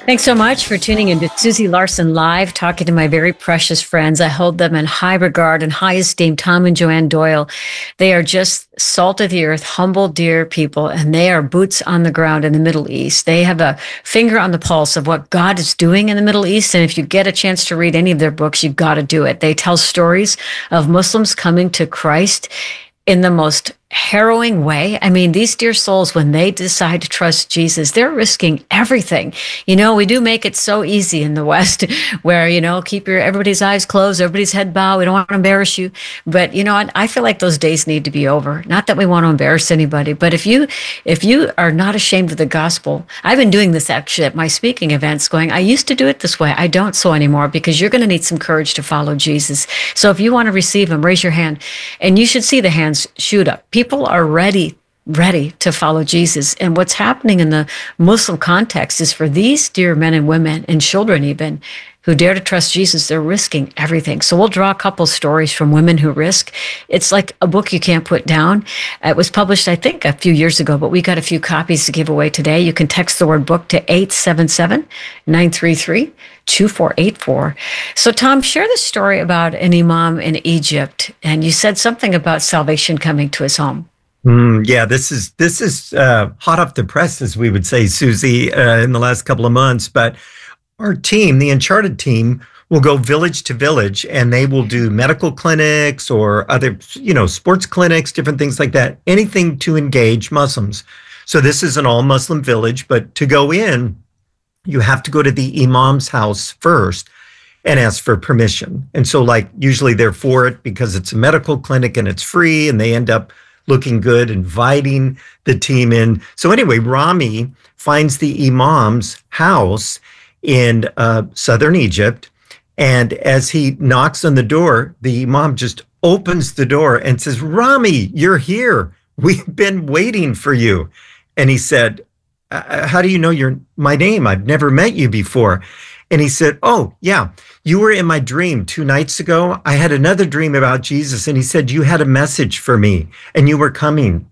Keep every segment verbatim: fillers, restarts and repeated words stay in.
Thanks so much for tuning in to Susie Larson Live, talking to my very precious friends. I hold them in high regard and high esteem, Tom and Joanne Doyle. They are just salt of the earth, humble, dear people, and they are boots on the ground in the Middle East. They have a finger on the pulse of what God is doing in the Middle East, and if you get a chance to read any of their books, you've got to do it. They tell stories of Muslims coming to Christ in the most harrowing way. I mean, these dear souls, when they decide to trust Jesus, they're risking everything. You know, we do make it so easy in the West where, you know, keep your everybody's eyes closed, everybody's head bowed. We don't want to embarrass you. But, you know, I, I feel like those days need to be over. Not that we want to embarrass anybody, but if you if you are not ashamed of the gospel, I've been doing this actually at my speaking events going, I used to do it this way. I don't so anymore, because you're going to need some courage to follow Jesus. So if you want to receive him, raise your hand, and you should see the hands shoot up. People People are ready, ready to follow Jesus. And what's happening in the Muslim context is for these dear men and women and children even who dare to trust Jesus, they're risking everything. So we'll draw a couple stories from women who risk. It's like a book you can't put down. It was published, I think, a few years ago, but we got a few copies to give away today. You can text the word book to eight seven seven, nine three three, two four eight four. So Tom, share the story about an imam in Egypt. And you said something about salvation coming to his home. Mm, yeah, this is this is uh, hot off the press, as we would say, Susie, uh, in the last couple of months. But our team, the Uncharted team, will go village to village, and they will do medical clinics or other, you know, sports clinics, different things like that, anything to engage Muslims. So this is an all-Muslim village, but to go in, you have to go to the imam's house first and ask for permission. And so, like, usually they're for it because it's a medical clinic and it's free, and they end up looking good, inviting the team in. So anyway, Rami finds the imam's house in uh, southern Egypt. And as he knocks on the door, the imam just opens the door and says, Rami, you're here. We've been waiting for you. And he said, how do you know your my name? I've never met you before. And he said, oh, yeah, you were in my dream two nights ago. I had another dream about Jesus. And he said, you had a message for me and you were coming.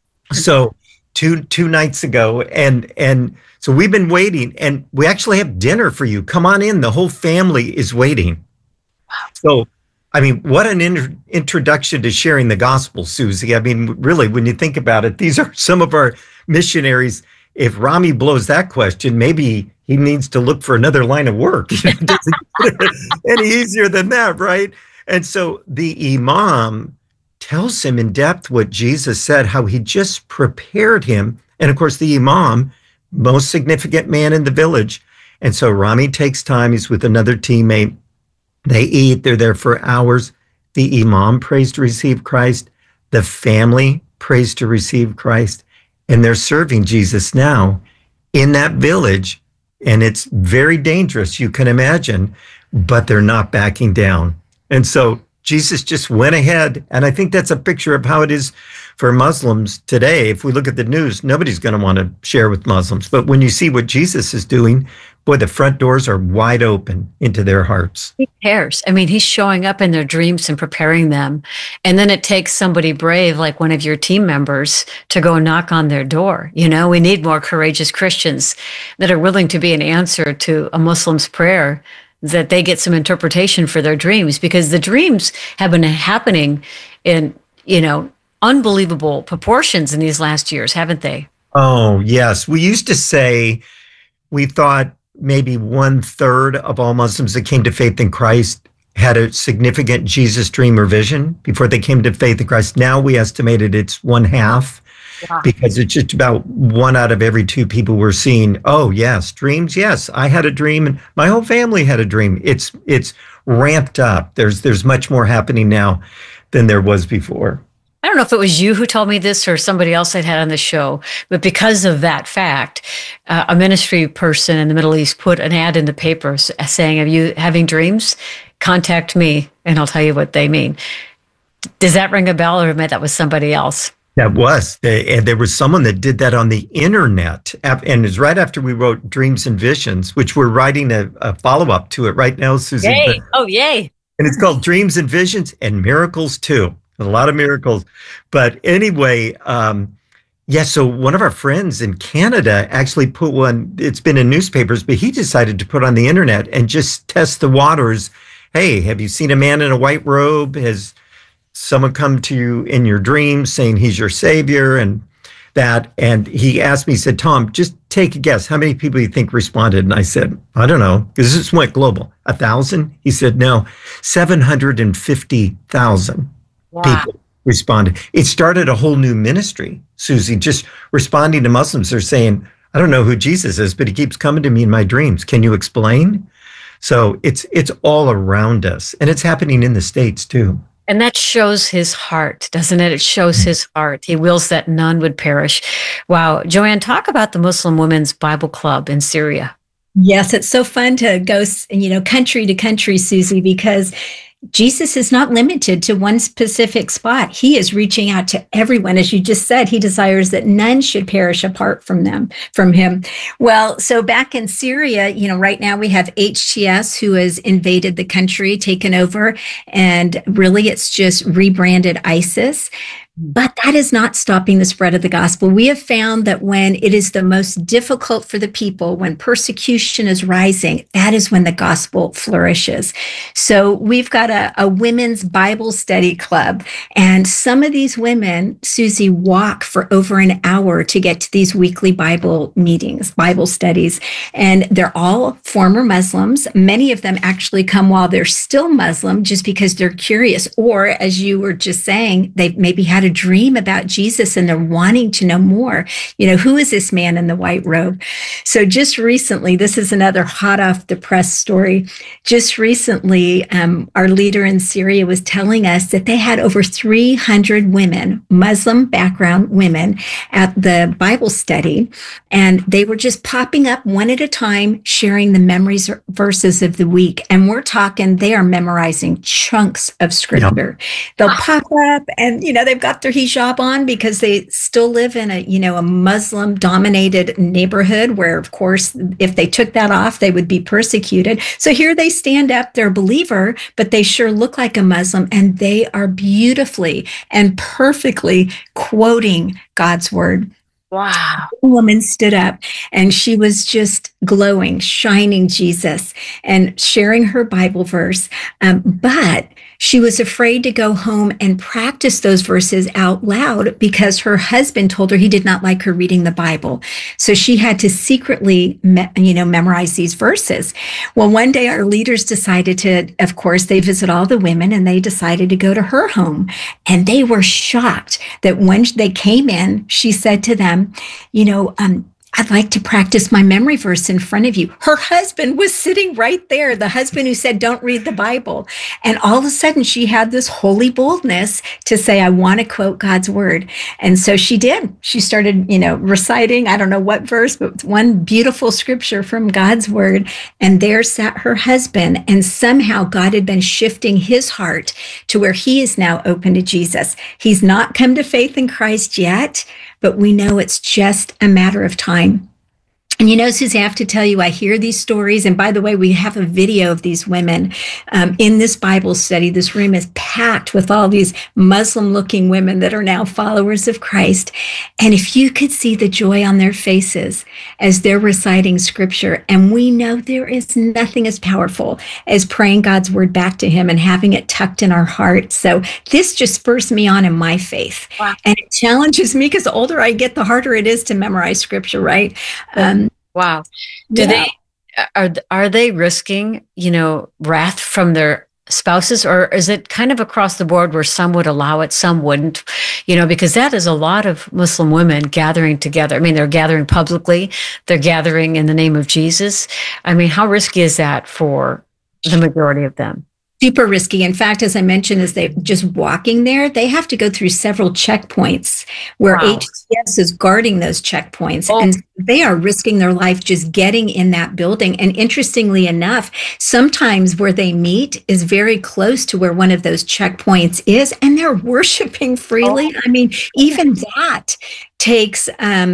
So two two nights ago. And and so we've been waiting, and we actually have dinner for you. Come on in. The whole family is waiting. So, I mean, what an in introduction to sharing the gospel, Susie. I mean, really, when you think about it, these are some of our missionaries. If Rami blows that question, maybe he needs to look for another line of work. It doesn't get any easier than that, right? And so the imam tells him in depth what Jesus said, how he just prepared him. And of course, the imam, most significant man in the village. And so Rami takes time. He's with another teammate. They eat. They're there for hours. The imam prays to receive Christ. The family prays to receive Christ. And they're serving Jesus now in that village. And it's very dangerous, you can imagine, but they're not backing down. And so Jesus just went ahead. And I think that's a picture of how it is for Muslims today. If we look at the news, nobody's going to want to share with Muslims. But when you see what Jesus is doing, boy, the front doors are wide open into their hearts. He cares. I mean, he's showing up in their dreams and preparing them. And then it takes somebody brave, like one of your team members, to go knock on their door. You know, we need more courageous Christians that are willing to be an answer to a Muslim's prayer, that they get some interpretation for their dreams, because the dreams have been happening in, you know, unbelievable proportions in these last years, haven't they? Oh, yes. We used to say, we thought maybe one third of all Muslims that came to faith in Christ had a significant Jesus dream or vision before they came to faith in Christ. Now we estimated it's one half. Yeah. Because it's just about one out of every two people we're seeing. Oh, yes, dreams. Yes, I had a dream, and my whole family had a dream. It's it's ramped up. There's there's much more happening now than there was before. I don't know if it was you who told me this or somebody else I'd had on the show, but because of that fact, uh, a ministry person in the Middle East put an ad in the paper saying, "Are you having dreams? Contact me, and I'll tell you what they mean." Does that ring a bell, or maybe that was somebody else? That was, and there was someone that did that on the internet, and it's right after we wrote Dreams and Visions, which we're writing a, a follow-up to it right now, Susie. Yay! Oh, yay! And it's called Dreams and Visions and Miracles too. A lot of miracles. But anyway, um, Yeah, so one of our friends in Canada actually put one, it's been in newspapers, but he decided to put on the internet and just test the waters. Hey, have you seen a man in a white robe? Has someone come to you in your dreams saying he's your savior and that? And he asked me, he said, Tom, just take a guess. How many people do you think responded? And I said, I don't know, because this went global. A thousand? He said, no, seven hundred fifty thousand wow. people responded. It started a whole new ministry, Susie, just responding to Muslims. They're saying, I don't know who Jesus is, but he keeps coming to me in my dreams. Can you explain? So it's it's all around us, and it's happening in the States too. And that shows his heart, doesn't it? It shows his heart. He wills that none would perish. Wow. Joanne, talk about the Muslim Women's Bible Club in Syria. Yes, it's so fun to go, you know, country to country, Susie, because Jesus is not limited to one specific spot. He is reaching out to everyone. As you just said, he desires that none should perish apart from them, from him. Well, so back in Syria, you know, right now we have H T S who has invaded the country, taken over, and really it's just rebranded ISIS. But that is not stopping the spread of the gospel. We have found that when it is the most difficult for the people, when persecution is rising, that is when the gospel flourishes. So we've got a, a women's Bible study club. And some of these women, Susie, walk for over an hour to get to these weekly Bible meetings, Bible studies. And they're all former Muslims. Many of them actually come while they're still Muslim just because they're curious. Or as you were just saying, they've maybe had a dream about Jesus and they're wanting to know more. You know, who is this man in the white robe? So just recently, this is another hot off the press story. Just recently, um, our leader in Syria was telling us that they had over three hundred women, Muslim background women, at the Bible study. And they were just popping up one at a time, sharing the memories verses of the week. And we're talking, they are memorizing chunks of scripture. Yep. They'll pop up and, you know, they've got their hijab on because they still live in a, you know, a Muslim dominated neighborhood where, of course, if they took that off, they would be persecuted. So here they stand up, they're a believer, but they sure look like a Muslim, and they are beautifully and perfectly quoting God's word. Wow. A woman stood up and she was just glowing, shining Jesus and sharing her Bible verse. Um, but she was afraid to go home and practice those verses out loud because her husband told her he did not like her reading the Bible. So she had to secretly, me- you know, memorize these verses. Well, one day our leaders decided to, of course, they visit all the women and they decided to go to her home. And they were shocked that when they came in, she said to them, you know, um, I'd like to practice my memory verse in front of you. Her husband was sitting right there, the husband who said, don't read the Bible. And all of a sudden she had this holy boldness to say, I want to quote God's word. And so she did. She started, you know, reciting, I don't know what verse, but one beautiful scripture from God's word. And there sat her husband. And somehow God had been shifting his heart to where he is now open to Jesus. He's not come to faith in Christ yet, but we know it's just a matter of time. And you know, Susie, I have to tell you, I hear these stories. And by the way, we have a video of these women um, in this Bible study. This room is packed with all these Muslim-looking women that are now followers of Christ. And if you could see the joy on their faces as they're reciting scripture, and we know there is nothing as powerful as praying God's word back to him and having it tucked in our heart. So this just spurs me on in my faith. Wow. And it challenges me because the older I get, the harder it is to memorize scripture, right? Um, Wow. Do yeah. they are are they risking, you know, wrath from their spouses, or is it kind of across the board where some would allow it, some wouldn't, you know, because that is a lot of Muslim women gathering together. I mean, they're gathering publicly, they're gathering in the name of Jesus. I mean, how risky is that for the majority of them? Super risky. In fact, as I mentioned, as they just walking there, they have to go through several checkpoints where wow. H T S is guarding those checkpoints. Oh. And they are risking their life just getting in that building. And interestingly enough, sometimes where they meet is very close to where one of those checkpoints is, and they're worshiping freely. Oh. I mean, even that takes um,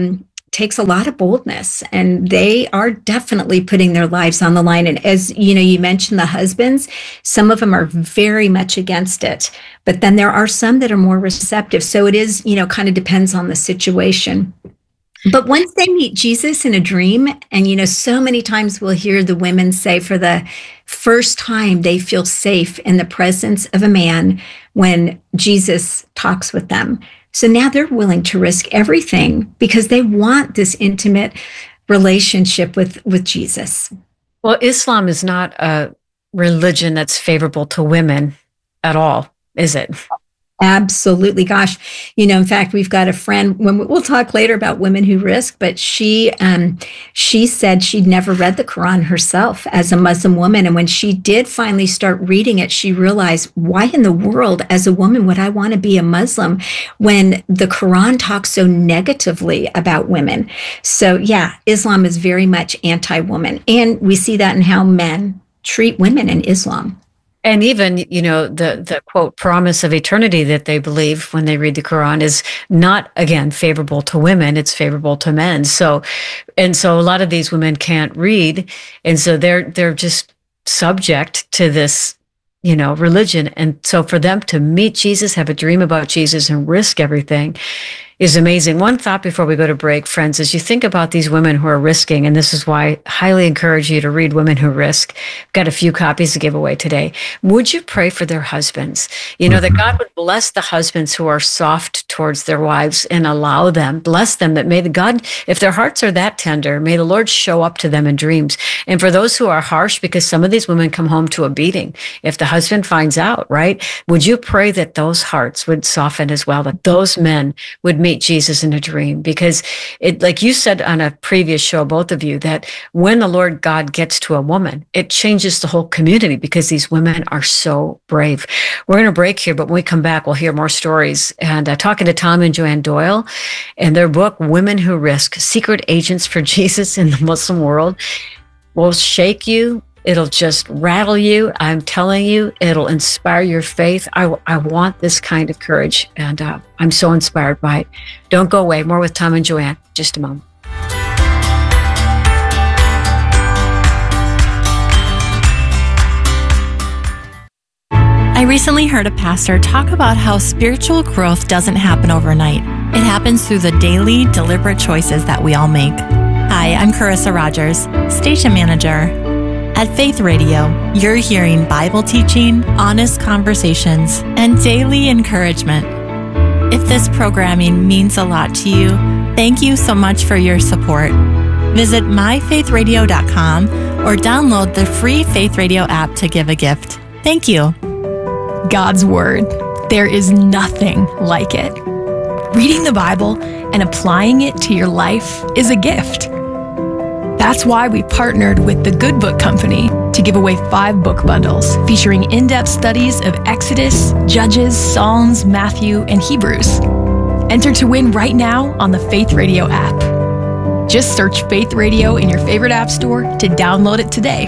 takes a lot of boldness, and they are definitely putting their lives on the line. And as you know, you mentioned the husbands, some of them are very much against it, but then there are some that are more receptive. So it is, you know, kind of depends on the situation. But once they meet Jesus in a dream, and, you know, so many times we'll hear the women say for the first time they feel safe in the presence of a man when Jesus talks with them. So now they're willing to risk everything because they want this intimate relationship with, with Jesus. Well, Islam is not a religion that's favorable to women at all, is it? Absolutely. Gosh, you know, in fact, we've got a friend, when we'll talk later about women who risk, but she, um, she said she'd never read the Quran herself as a Muslim woman. And when she did finally start reading it, she realized, why in the world as a woman would I want to be a Muslim when the Quran talks so negatively about women? So yeah, Islam is very much anti-woman. And we see that in how men treat women in Islam. And even, you know, the, the quote, promise of eternity that they believe when they read the Quran is not, again, favorable to women. It's favorable to men. So, and so a lot of these women can't read. And so they're, they're just subject to this, you know, religion. And so for them to meet Jesus, have a dream about Jesus, and risk everything is amazing. One thought before we go to break, friends, is you think about these women who are risking, and this is why I highly encourage you to read Women Who Risk. I've got a few copies to give away today. Would you pray for their husbands? You know, mm-hmm. that God would bless the husbands who are soft towards their wives and allow them, bless them, that may the God, if their hearts are that tender, may the Lord show up to them in dreams. And for those who are harsh, because some of these women come home to a beating, if the husband finds out, right? Would you pray that those hearts would soften as well, that those men would meet Jesus in a dream? Because it, like you said on a previous show, both of you, that when the Lord God gets to a woman, it changes the whole community because these women are so brave. We're going to break here, but when we come back, we'll hear more stories. And uh, talking to Tom and Joanne Doyle and their book, Women Who Risk, Secret Agents for Jesus in the Muslim World, will shake you. It'll just rattle you. I'm telling you, it'll inspire your faith. I, I want this kind of courage, and uh, I'm so inspired by it. Don't go away. More with Tom and Joanne. Just a moment. I recently heard a pastor talk about how spiritual growth doesn't happen overnight. It happens through the daily, deliberate choices that we all make. Hi, I'm Carissa Rogers, station manager. At Faith Radio, you're hearing Bible teaching, honest conversations, and daily encouragement. If this programming means a lot to you, thank you so much for your support. Visit my faith radio dot com or download the free Faith Radio app to give a gift. Thank you. God's Word. There is nothing like it. Reading the Bible and applying it to your life is a gift. That's why we partnered with the Good Book Company to give away five book bundles featuring in-depth studies of Exodus, Judges, Psalms, Matthew, and Hebrews. Enter to win right now on the Faith Radio app. Just search Faith Radio in your favorite app store to download it today.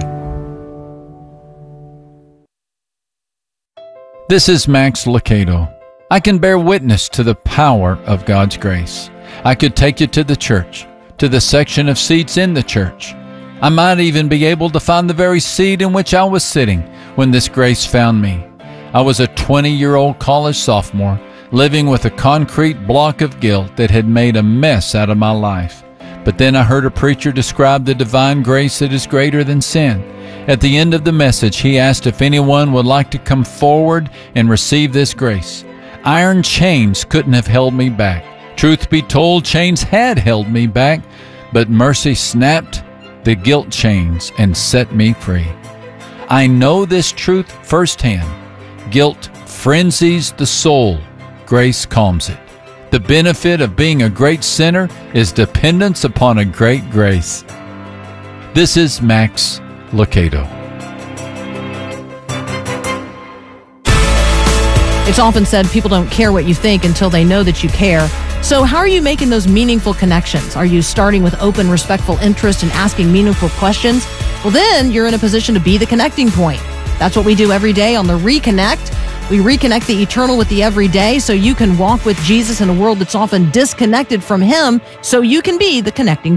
This is Max Lucado. I can bear witness to the power of God's grace. I could take you to the church, to the section of seats in the church. I might even be able to find the very seat in which I was sitting when this grace found me. I was a twenty-year-old college sophomore living with a concrete block of guilt that had made a mess out of my life. But then I heard a preacher describe the divine grace that is greater than sin. At the end of the message, he asked if anyone would like to come forward and receive this grace. Iron chains couldn't have held me back. Truth be told, chains had held me back, but mercy snapped the guilt chains and set me free. I know this truth firsthand. Guilt frenzies the soul. Grace calms it. The benefit of being a great sinner is dependence upon a great grace. This is Max Lucado. It's often said people don't care what you think until they know that you care. So how are you making those meaningful connections? Are you starting with open, respectful interest and asking meaningful questions? Well, then you're in a position to be the connecting point. That's what we do every day on The Reconnect. We reconnect the eternal with the everyday so you can walk with Jesus in a world that's often disconnected from Him, so you can be the connecting